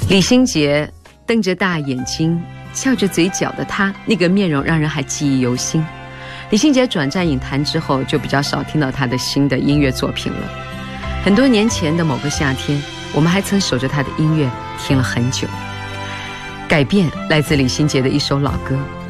李心洁瞪着大眼睛翘着嘴角的她，那个面容让人还记忆犹新。李心洁转战影坛之后，就比较少听到她的新的音乐作品了。很多年前的某个夏天，我们还曾守着她的音乐听了很久。改变来自李心洁的一首老歌，